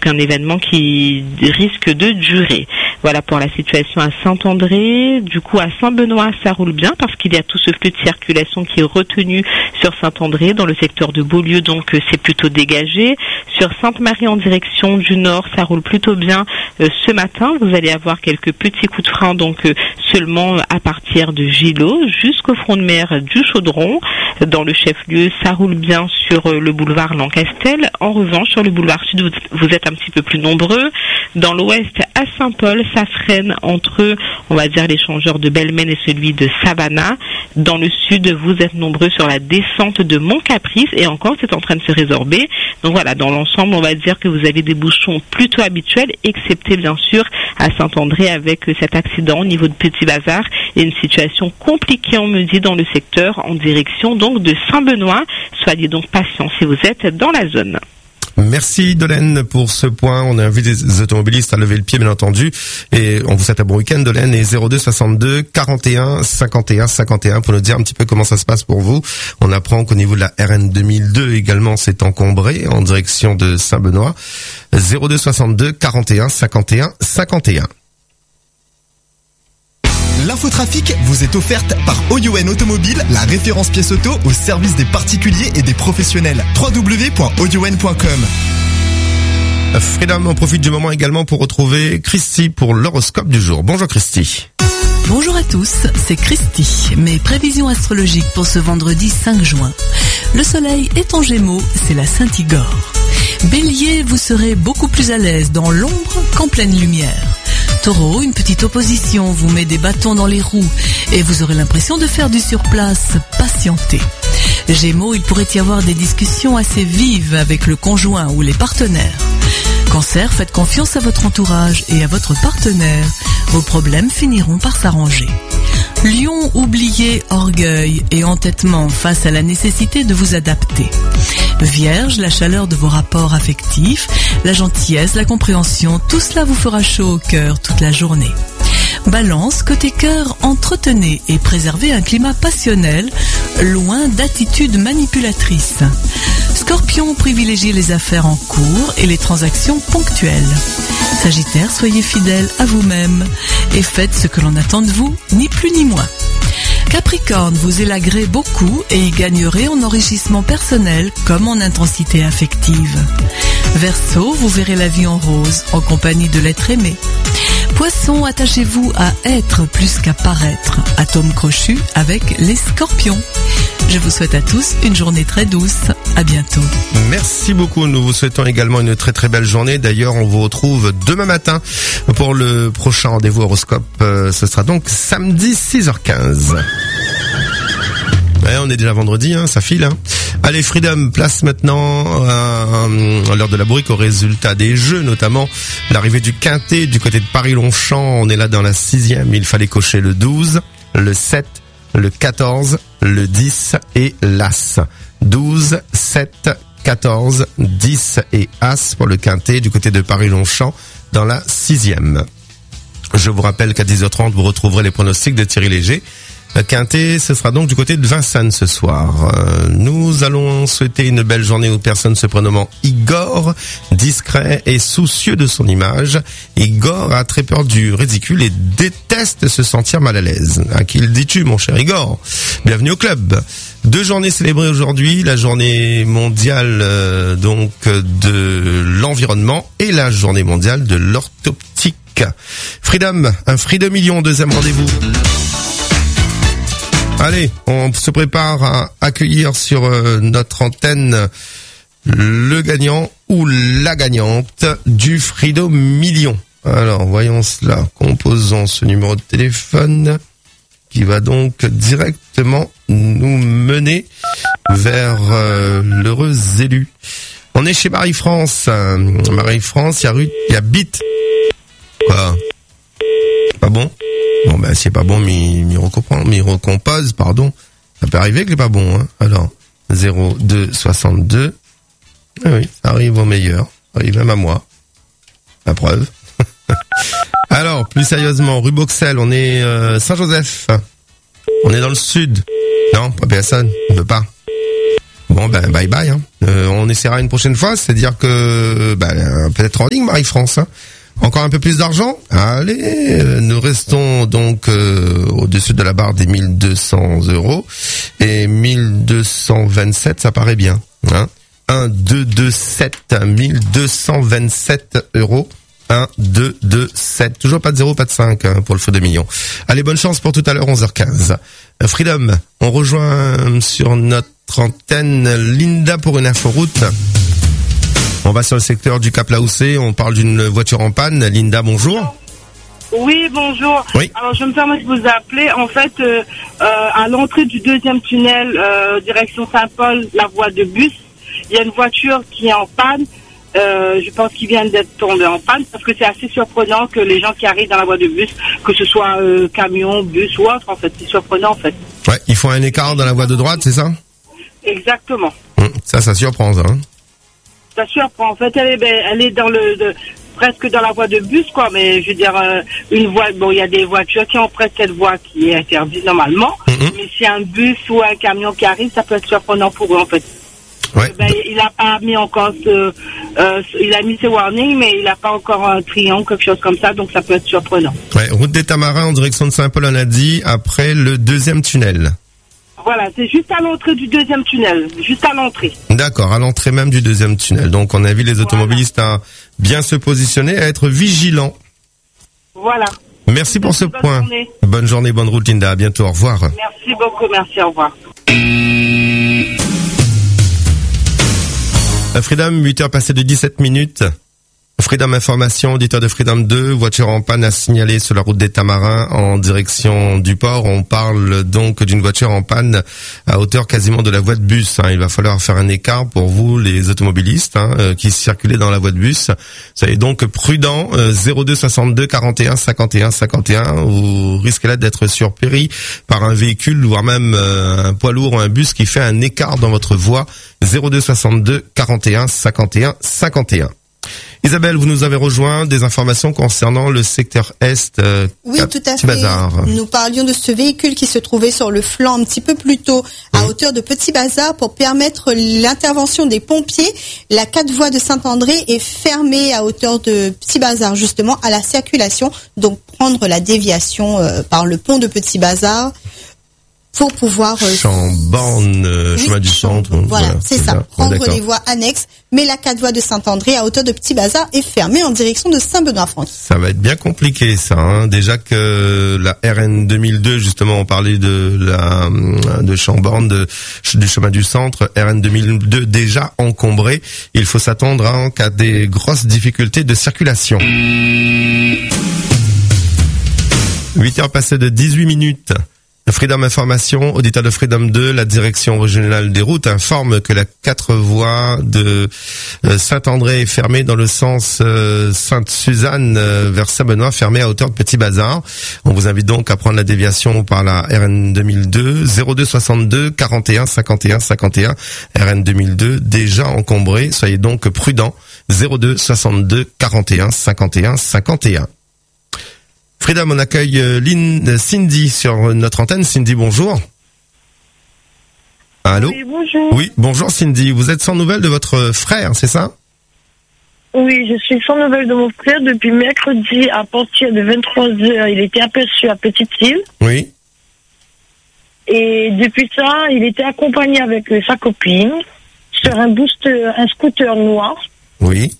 donc un événement qui risque de durer. Voilà pour la situation à Saint-André. Du coup, à Saint-Benoît, ça roule bien parce qu'il y a tout ce flux de circulation qui est retenu sur Saint-André dans le secteur de Beaulieu, donc c'est plutôt dégagé. Sur Sainte-Marie en direction du nord, ça roule plutôt bien ce matin. Vous allez avoir quelques petits coups de frein, donc seulement à partir de Gillot jusqu'au front de mer du Chaudron. Dans le chef-lieu, ça roule bien sur le boulevard Lancastel. En revanche, sur le boulevard Sud, vous êtes un petit peu plus nombreux. Dans l'ouest, à Saint-Paul, ça freine entre, on va dire, l'échangeur de Belmen et celui de Savannah. Dans le sud, vous êtes nombreux sur la descente de Mont-Caprice et encore, c'est en train de se résorber. Donc voilà, dans l'ensemble, on va dire que vous avez des bouchons plutôt habituels, excepté bien sûr à Saint-André avec cet accident au niveau de Petit Bazar et une situation compliquée, on me dit, dans le secteur en direction donc de Saint-Benoît. Soyez donc patients si vous êtes dans la zone. Merci Dolène pour ce point. On a invité des automobilistes à lever le pied, bien entendu. Et on vous souhaite un bon week-end, Dolène. Et 02 62 41 51 51 pour nous dire un petit peu comment ça se passe pour vous. On apprend qu'au niveau de la RN 2002 également, c'est encombré en direction de Saint-Benoît. 02 62 41 51 51. L'infotrafic vous est offerte par OYON Automobile, la référence pièces auto au service des particuliers et des professionnels. www.oyon.com. Freedom, on profite du moment également pour retrouver Christy pour l'horoscope du jour. Bonjour Christy. Bonjour à tous, c'est Christy. Mes prévisions astrologiques pour ce vendredi 5 juin. Le soleil est en Gémeaux, c'est la Saint-Igor. Bélier, vous serez beaucoup plus à l'aise dans l'ombre qu'en pleine lumière. Taureau, une petite opposition vous met des bâtons dans les roues et vous aurez l'impression de faire du surplace. Patientez. Gémeaux, il pourrait y avoir des discussions assez vives avec le conjoint ou les partenaires. Cancer, faites confiance à votre entourage et à votre partenaire. Vos problèmes finiront par s'arranger. Lion, oubliez orgueil et entêtement face à la nécessité de vous adapter. Vierge, la chaleur de vos rapports affectifs, la gentillesse, la compréhension, tout cela vous fera chaud au cœur toute la journée. Balance, côté cœur, entretenez et préservez un climat passionnel, loin d'attitudes manipulatrices. Scorpion, privilégiez les affaires en cours et les transactions ponctuelles. Sagittaire, soyez fidèle à vous-même et faites ce que l'on attend de vous, ni plus ni moins. Capricorne, vous élaguerez beaucoup et y gagnerez en enrichissement personnel comme en intensité affective. Verseau, vous verrez la vie en rose en compagnie de l'être aimé. Poisson, attachez-vous à être plus qu'à paraître. Atome crochu avec les scorpions. Je vous souhaite à tous une journée très douce. À bientôt. Merci beaucoup. Nous vous souhaitons également une très très belle journée. D'ailleurs, on vous retrouve demain matin pour le prochain rendez-vous horoscope. Ce sera donc samedi 6h15. Ouais, on est déjà vendredi, hein, ça file. Hein. Allez, Freedom, place maintenant à l'heure de la brique au résultat des jeux, notamment l'arrivée du Quintet du côté de Paris-Longchamp. On est là dans la 6e, il fallait cocher le 12, le 7, le 14, le 10 et l'As. 12, 7, 14, 10 et As pour le Quintet du côté de Paris-Longchamp dans la 6e. Je vous rappelle qu'à 10h30, vous retrouverez les pronostics de Thierry Léger. Quintet, ce sera donc du côté de Vincennes ce soir. Nous allons souhaiter une belle journée aux personnes se prénommant Igor, discret et soucieux de son image. Igor a très peur du ridicule et déteste se sentir mal à l'aise. À qui le dis-tu, mon cher Igor? Bienvenue au club. 2 journées célébrées aujourd'hui, la journée mondiale donc de l'environnement et la journée mondiale de l'orthoptique. Freedom, un Freedom Million, deuxième rendez-vous. Allez, on se prépare à accueillir sur notre antenne le gagnant ou la gagnante du Freedom Million. Alors, voyons cela. Composons ce numéro de téléphone qui va donc directement nous mener vers l'heureux élu. On est chez Marie-France. Marie-France, il y a Bit. Quoi? Pas bon? Bon, ben, c'est pas bon, m'y recompose, pardon. Ça peut arriver que c'est pas bon, hein. Alors, 02 62. Ah oui, ça arrive au meilleur. Ça arrive même à moi. La preuve. Alors, plus sérieusement, rue Boxel, on est, Saint-Joseph. On est dans le sud. Non, pas personne. On veut pas. Bon, ben, bye bye, hein. On essaiera une prochaine fois, c'est-à-dire que, peut-être en ligne, Marie-France, hein. Encore un peu plus d'argent? Allez, nous restons donc au-dessus de la barre des 1200 €. Et 1227, ça paraît bien, hein. 1, 2, 2, 7, 1227 €. 1, 2, 2, 7. Toujours pas de 0, pas de 5 hein, pour le feu de millions. Allez, bonne chance pour tout à l'heure, 11h15. Freedom, on rejoint sur notre antenne Linda pour une inforoute. On va sur le secteur du Cap-Laoussé, on parle d'une voiture en panne. Linda, bonjour. Oui, bonjour. Oui. Alors, je me permets de vous appeler. En fait, à l'entrée du deuxième tunnel, direction Saint-Paul, la voie de bus, il y a une voiture qui est en panne. Je pense qu'ils viennent d'être tombés en panne parce que c'est assez surprenant que les gens qui arrivent dans la voie de bus, que ce soit camion, bus ou autre, en fait, c'est surprenant, en fait. Ouais, ils font un écart dans la voie de droite, c'est ça? Exactement. Ça surprend, ça, hein? Ça surprend. En fait, elle est dans presque dans la voie de bus, quoi. Mais je veux dire, il y a des voitures qui ont presque cette voie qui est interdite normalement. Mais si un bus ou un camion qui arrive, ça peut être surprenant pour eux, en fait. Ouais. Il a pas mis encore il a mis ses warnings, mais il n'a pas encore un triangle, quelque chose comme ça, donc ça peut être surprenant. Ouais, route des Tamarins en direction de Saint-Paul, on a dit, après le deuxième tunnel. Voilà, c'est juste à l'entrée du deuxième tunnel, juste à l'entrée. D'accord, à l'entrée même du deuxième tunnel. Donc on invite les automobilistes à bien se positionner, à être vigilants. Voilà. Merci pour ce point. Journée. Bonne journée, bonne route Linda, à bientôt, au revoir. Merci beaucoup, merci, au revoir. Freedom, 8h passées de 17 minutes. Freedom Information, auditeur de Freedom 2, voiture en panne à signaler sur la route des Tamarins en direction du port. On parle donc d'une voiture en panne à hauteur quasiment de la voie de bus. Il va falloir faire un écart pour vous, les automobilistes, qui circulez dans la voie de bus. Soyez donc prudents. 02 62 41 51 51. Vous risquez là d'être surpris par un véhicule, voire même un poids lourd ou un bus qui fait un écart dans votre voie. 02 62 41 51 51. Isabelle, vous nous avez rejoint des informations concernant le secteur Est. Oui, tout à fait. Bazar. Nous parlions de ce véhicule qui se trouvait sur le flanc un petit peu plus tôt, à hauteur de Petit Bazar, pour permettre l'intervention des pompiers. La 4 voies de Saint-André est fermée à hauteur de Petit Bazar, justement, à la circulation. Donc, prendre la déviation par le pont de Petit Bazar pour pouvoir... Chambord, chemin du centre. Voilà, c'est ça. Prendre les voies annexes. Mais la 4 voies de Saint-André à hauteur de Petit Bazar est fermée en direction de Saint-Benoît-Franck. Ça va être bien compliqué, ça. Déjà que la RN 2002, justement, on parlait de Chambord, du chemin du centre. RN 2002 déjà encombré. Il faut s'attendre en cas des grosses difficultés de circulation. 8h passées de 18 minutes. Freedom Information, auditeur de Freedom 2, la direction régionale des routes informe que la 4 voies de Saint-André est fermée dans le sens Sainte-Suzanne vers Saint-Benoît, fermée à hauteur de Petit Bazar. On vous invite donc à prendre la déviation par la RN 2002, 02 62 41 51 51, RN 2002 déjà encombrée. Soyez donc prudents, 02 62 41 51 51. Freedom, on accueille Cindy sur notre antenne. Cindy, bonjour. Allô? Oui, bonjour. Oui, bonjour Cindy. Vous êtes sans nouvelles de votre frère, c'est ça? Oui, je suis sans nouvelles de mon frère depuis mercredi à partir de 23h. Il était aperçu à Petite-Île. Oui. Et depuis ça, il était accompagné avec sa copine sur un scooter noir. Oui.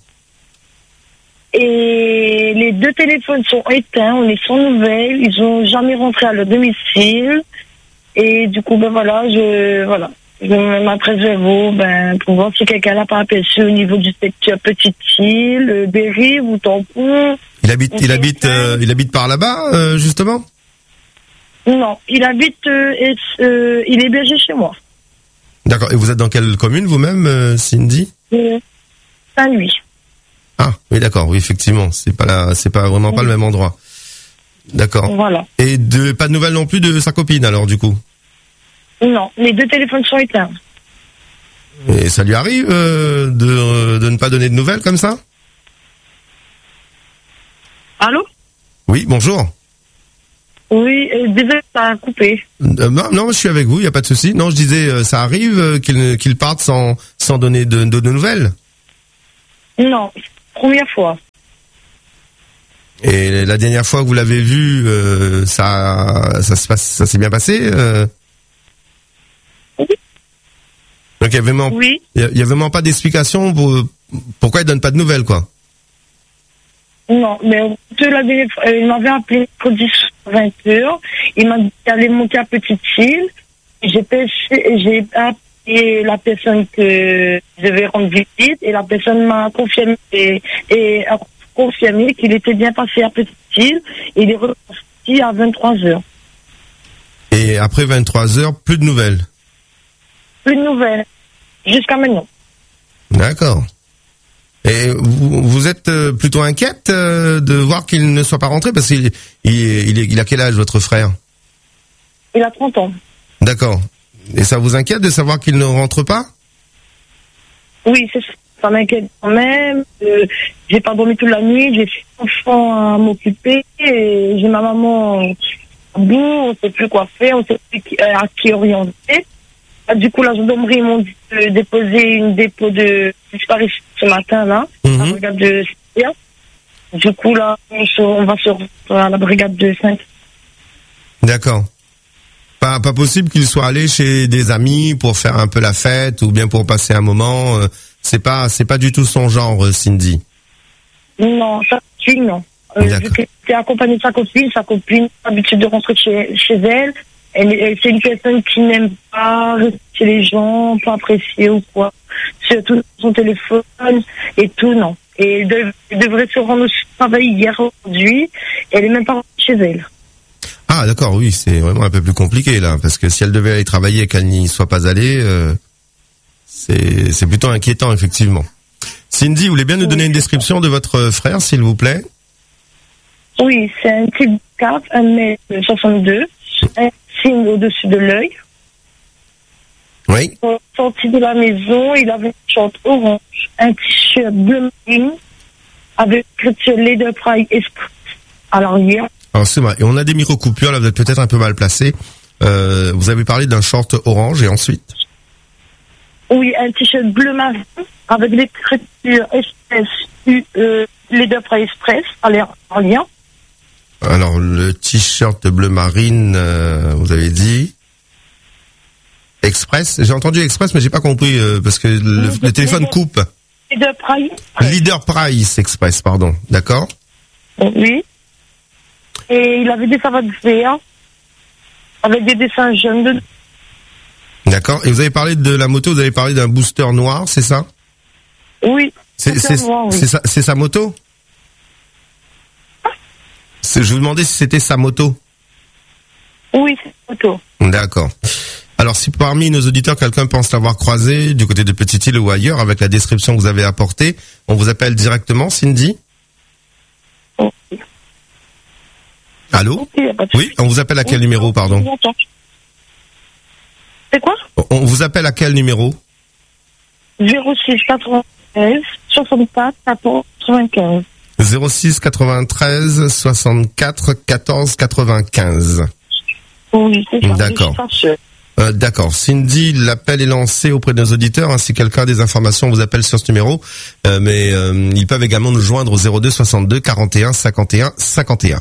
Et les 2 téléphones sont éteints, on est sans nouvelles, ils ont jamais rentré à leur domicile. Et du coup, je m'adresse vers vous, pour voir si quelqu'un l'a pas aperçu au niveau du secteur Petite-Île, Berry ou Tampon. Il habite par là-bas, justement? Non, il est hébergé chez moi. D'accord. Et vous êtes dans quelle commune vous-même, Cindy? Saint-Louis. Ah, oui, d'accord, oui, effectivement, c'est pas vraiment pas le même endroit. D'accord. Voilà. Et pas de nouvelles non plus de sa copine, alors, du coup? Non, les 2 téléphones sont éteints. Et ça lui arrive de ne pas donner de nouvelles comme ça? Allô? Oui, bonjour. Oui, désolé, ça a coupé. Non, je suis avec vous, il y a pas de souci. Non, je disais, ça arrive qu'ils partent sans donner de nouvelles. Non, première fois. Et la dernière fois que vous l'avez vu, ça s'est bien passé. Oui. Donc il y a vraiment, Oui. il y a vraiment pas d'explication pour pourquoi ils donnent pas de nouvelles, quoi. Non, mais la dernière fois, il m'avait appelé mercredi 20h. Il m'a dit qu'il allait monter à Petite-Île. J'ai appelé la personne que je devais rendre visite et la personne m'a confirmé et a confirmé qu'il était bien passé à Petite-Île et il est reparti à 23h. Et après 23 heures, plus de nouvelles. Plus de nouvelles. Jusqu'à maintenant. D'accord. Et vous êtes plutôt inquiète de voir qu'il ne soit pas rentré parce qu'il a quel âge, votre frère? Il a 30 ans. D'accord. Et ça vous inquiète de savoir qu'il ne rentre pas? Oui, c'est ça. Ça m'inquiète quand même. J'ai pas dormi toute la nuit. J'ai 6 enfants à m'occuper. Et j'ai ma maman à bout. On sait plus quoi faire. On sait plus à qui orienter. Du coup, la gendarmerie m'ont dit de déposer une dépôt de disparition ce matin, là, à la brigade de 5. Du coup, là, on va se rendre à la brigade de 5. D'accord. Pas possible qu'il soit allé chez des amis pour faire un peu la fête ou bien pour passer un moment. C'est pas du tout son genre, Cindy. Non, sa copine, non. Vu qu'elle était accompagnée de sa copine a l'habitude de rentrer chez elle. C'est une personne qui n'aime pas rester chez les gens, pas apprécier ou quoi. Surtout son téléphone et tout, non. Et elle devrait se rendre au travail hier, aujourd'hui. Et elle est même pas rentrée chez elle. Ah, d'accord, oui, c'est vraiment un peu plus compliqué, là. Parce que si elle devait aller travailler et qu'elle n'y soit pas allée, c'est plutôt inquiétant, effectivement. Cindy, vous voulez bien nous donner une description de votre frère, s'il vous plaît? Oui, c'est un type 4, 1m62, un signe au-dessus de l'œil. Oui. Sorti de la maison, il avait une short orange, un t-shirt bleu marine, avec écriture Leader Pride Express à l'arrière. Alors c'est vrai, et on a des micro-coupures, là vous êtes peut-être un peu mal placé. Vous avez parlé d'un short orange et ensuite? Oui, un t-shirt bleu marine, avec l'écriture Express, Leader Pride Express à l'arrière. Alors, le t-shirt bleu marine, vous avez dit Express. J'ai entendu Express, mais j'ai pas compris parce que le téléphone coupe. Leader Price. Leader Price Express, pardon. D'accord. Oui. Et il avait des savates vertes avec des dessins jaunes dedans. D'accord. Et vous avez parlé de la moto, vous avez parlé d'un booster noir, c'est ça? Oui. C'est sa moto? Je vous demandais si c'était sa moto. Oui, c'est sa moto. D'accord. Alors, si parmi nos auditeurs, quelqu'un pense l'avoir croisé du côté de Petite-Île ou ailleurs, avec la description que vous avez apportée, on vous appelle directement, Cindy? Oui. Allô? Oui, on vous appelle à quel numéro, pardon? C'est quoi? On vous appelle à quel numéro? 06 93 64 14 95. 06 93 64 14 95. Oui, c'est ça. D'accord. D'accord. Cindy, l'appel est lancé auprès de nos auditeurs. Hein, si quelqu'un a des informations, on vous appelle sur ce numéro. Mais ils peuvent également nous joindre au 02 62 41 51 51.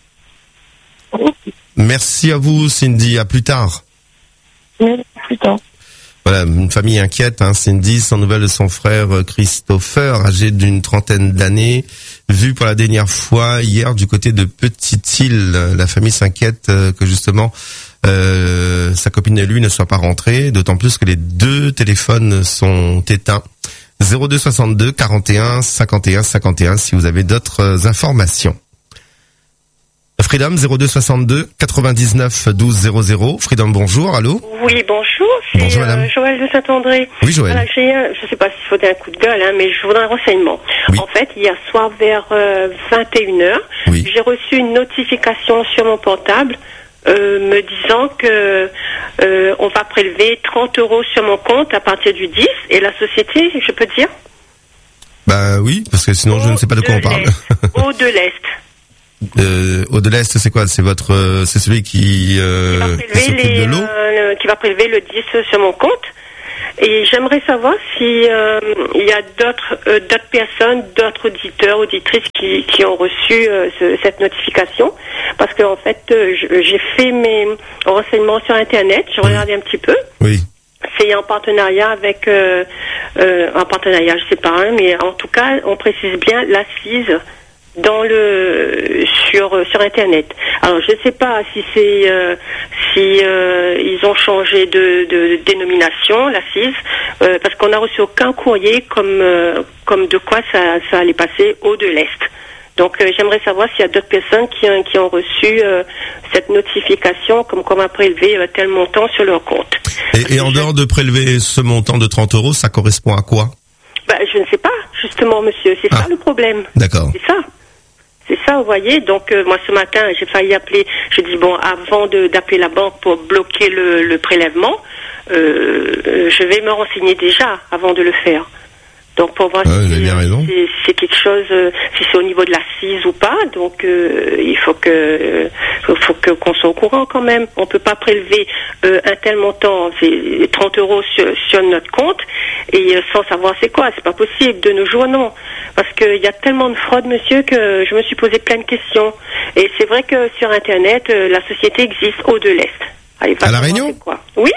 Merci à vous, Cindy. À plus tard. Merci, à plus tard. Voilà, une famille inquiète, hein, Cindy, sans nouvelles de son frère Christopher, âgé d'une trentaine d'années, vu pour la dernière fois hier du côté de Petite-Île. La famille s'inquiète que justement sa copine et lui ne soient pas rentrés, d'autant plus que les deux téléphones sont éteints. 02 62 41 51 51 si vous avez d'autres informations. Freedom 02 62 99 12 00. Freedom, bonjour, allô? Oui, bonjour, c'est bonjour, Joël de Saint-André. Oui, Joël. Voilà, je sais pas s'il faut un coup de gueule, hein, mais je voudrais un renseignement. Oui. En fait, hier soir vers 21h, oui. J'ai reçu une notification sur mon portable me disant que on va prélever 30 € sur mon compte à partir du 10 et la société, je peux dire? Bah oui, parce que sinon je ne sais pas de quoi on parle. Eau de l'Est. Eau de l'Est, c'est quoi? C'est c'est celui qui s'occupe de l'eau? Qui va prélever le 10 sur mon compte. Et j'aimerais savoir si il y a d'autres personnes, d'autres auditeurs, auditrices qui ont reçu cette notification, parce que en fait j'ai fait mes renseignements sur Internet, j'ai regardé un petit peu. Oui. C'est en partenariat avec un partenariat, je sais pas, hein, mais en tout cas on précise bien l'assise sur Internet. Alors je ne sais pas si ils ont changé de dénomination, l'assise, parce qu'on n'a reçu aucun courrier comme de quoi ça allait passer au de l'Est. Donc j'aimerais savoir s'il y a d'autres personnes qui ont reçu cette notification comme qu'on va prélever tel montant sur leur compte. Et en dehors de prélever ce montant de 30 €, ça correspond à quoi? Je ne sais pas, justement, monsieur. C'est ça le problème. D'accord. C'est ça, vous voyez. Donc, moi, ce matin, j'ai failli appeler. Je dis, bon, avant d'appeler la banque pour bloquer le prélèvement, je vais me renseigner déjà avant de le faire. Donc, pour voir si c'est quelque chose, si c'est au niveau de l'assise ou pas. Donc, il faut qu'on soit au courant quand même. On peut pas prélever un tel montant, c'est 30 € sur notre compte, et sans savoir c'est quoi. C'est pas possible de nos jours, non. Parce qu'il y a tellement de fraude, monsieur, que je me suis posé plein de questions. Et c'est vrai que sur Internet, la société existe au de l'Est. Allez, à La Réunion? Quoi. Oui.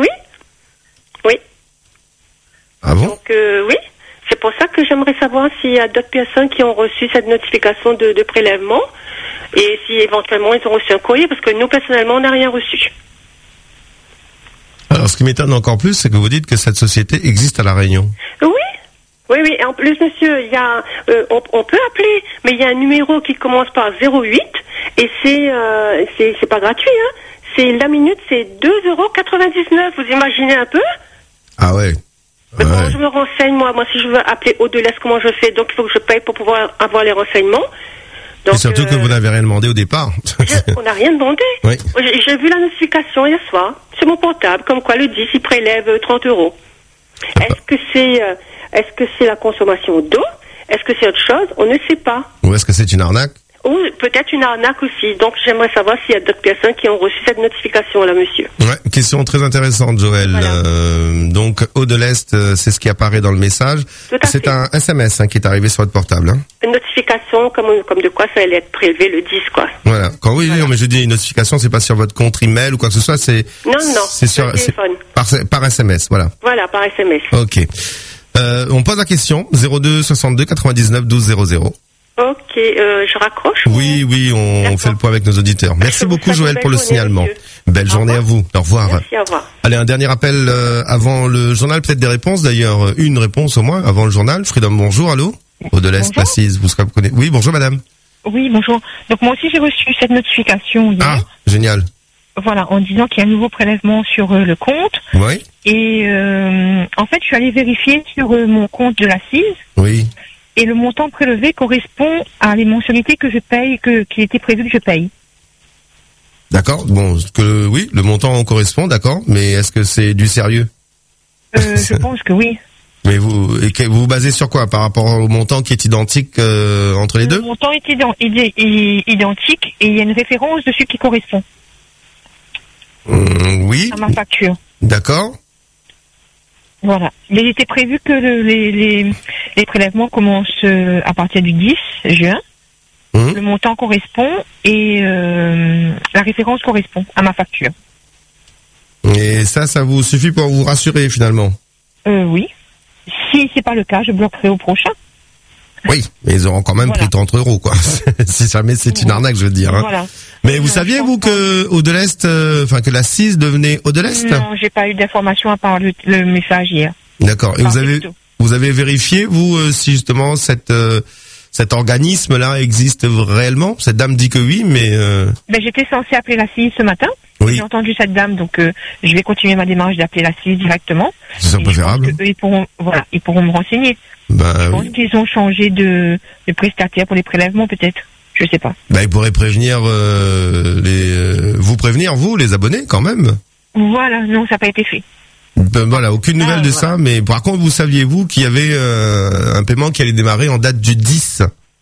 Ah bon? Donc, oui. C'est pour ça que j'aimerais savoir s'il y a d'autres personnes qui ont reçu cette notification de prélèvement, et si éventuellement ils ont reçu un courrier, parce que nous, personnellement, on n'a rien reçu. Alors, ce qui m'étonne encore plus, c'est que vous dites que cette société existe à La Réunion. Oui. Et en plus, monsieur, il y a, on peut appeler, mais il y a un numéro qui commence par 08, et c'est pas gratuit, hein. C'est la minute, c'est 2,99 €. Vous imaginez un peu? Ah ouais. Mais comment je me renseigne, moi, si je veux appeler au de l'Est, comment je fais? Donc, il faut que je paye pour pouvoir avoir les renseignements. Donc, et surtout que vous n'avez rien demandé au départ. On n'a rien demandé. Oui. J'ai vu la notification hier soir sur mon portable, comme quoi le 10, il prélève 30 €. Est-ce que c'est la consommation d'eau? Est-ce que c'est autre chose? On ne sait pas. Ou est-ce que c'est une arnaque? Ou peut-être une arnaque aussi. Donc, j'aimerais savoir s'il y a d'autres personnes qui ont reçu cette notification-là, monsieur. Ouais, question très intéressante, Joël. Voilà. Donc, Eau de l'Est, c'est ce qui apparaît dans le message. C'est un SMS qui est arrivé sur votre portable. Hein. Une notification comme de quoi ça allait être prélevé le 10, quoi. Voilà. Non, mais je dis une notification, c'est pas sur votre compte email ou quoi que ce soit, c'est... Non, c'est sur téléphone. Par SMS, voilà. Voilà, par SMS. Ok. On pose la question, 02 62 99 12 00. Ok, je raccroche. Oui, on fait le point avec nos auditeurs. Merci beaucoup, Joël, pour le signalement. Belle journée à vous. Au revoir. Merci, au revoir. Allez, un dernier appel avant le journal, peut-être des réponses d'ailleurs. Une réponse au moins avant le journal. Freedom, bonjour, allô? Eau de l'Est, Passise, vous connaissez. Oui, bonjour madame. Oui, bonjour. Donc moi aussi j'ai reçu cette notification hier. Ah, génial. Voilà, en disant qu'il y a un nouveau prélèvement sur le compte. Oui. Et en fait, je suis allée vérifier sur mon compte de l'assise. Oui. Et le montant prélevé correspond à les mensualités que je paye, qui était prévu que je paye. D'accord. Bon, oui, le montant correspond, d'accord. Mais est-ce que c'est du sérieux? Je pense que oui. Mais vous vous basez sur quoi par rapport au montant qui est identique entre les deux? Le montant est identique et il y a une référence dessus qui correspond. Oui. À ma facture. D'accord. Voilà. Mais il était prévu que les prélèvements commencent à partir du 10 juin. Le montant correspond et la référence correspond à ma facture. Et ça vous suffit pour vous rassurer finalement? Oui. Si c'est pas le cas, je bloquerai au prochain. Oui, mais ils auront quand même pris 30 €, quoi. Si jamais c'est une arnaque, je veux dire. Hein. Voilà. Mais vous saviez, vous, que Eau de l'Est, que l'assise devenait Eau de l'Est? Non, j'ai pas eu d'informations à part le message hier. D'accord. Et vous avez vérifié, vous, si justement cet organisme-là existe réellement? Cette dame dit que oui, mais... j'étais censée appeler l'assise ce matin. Oui. J'ai entendu cette dame, donc je vais continuer ma démarche d'appeler l'assise directement. C'est préférable. Ils pourront me renseigner. Je pense qu'ils ont changé de prestataire pour les prélèvements, peut-être. Je sais pas. Ils pourraient prévenir vous prévenir, vous, les abonnés, quand même. Voilà, non, ça n'a pas été fait. Voilà, aucune nouvelle de ça, mais par contre, vous saviez, vous, qu'il y avait un paiement qui allait démarrer en date du 10?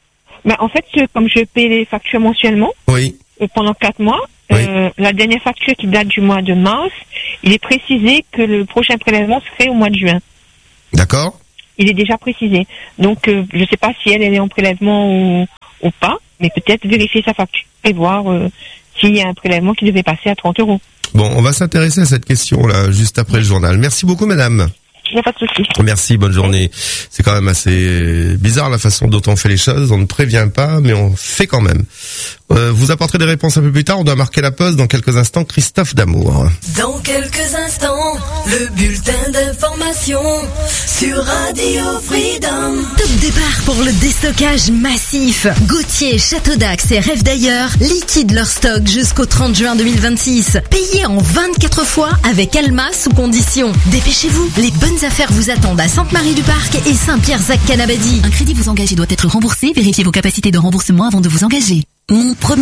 En fait, comme je paie les factures mensuellement, oui, pendant 4 mois, la dernière facture qui date du mois de mars, il est précisé que le prochain prélèvement serait au mois de juin. D'accord. Il est déjà précisé. Donc, je ne sais pas si elle est en prélèvement ou pas, mais peut-être vérifier sa facture et voir s'il y a un prélèvement qui devait passer à 30 €. Bon, on va s'intéresser à cette question-là juste après le journal. Merci beaucoup, madame. Il n'y a pas de souci. Merci, bonne journée. C'est quand même assez bizarre la façon dont on fait les choses. On ne prévient pas, mais on fait quand même. Vous apporterez des réponses un peu plus tard. On doit marquer la pause dans quelques instants. Christophe D'Amour. Dans quelques instants, le bulletin d'information sur Radio Freedom. Top départ pour le déstockage massif. Gauthier, Château d'Axe et Rêve d'ailleurs liquident leur stock jusqu'au 30 juin 2026. Payez en 24 fois avec Alma sous condition. Dépêchez-vous, les bonnes affaires vous attendent à Sainte-Marie-du-Parc et Saint-Pierre-Zac-Canabadie. Un crédit vous engage et doit être remboursé. Vérifiez vos capacités de remboursement avant de vous engager. Mon premier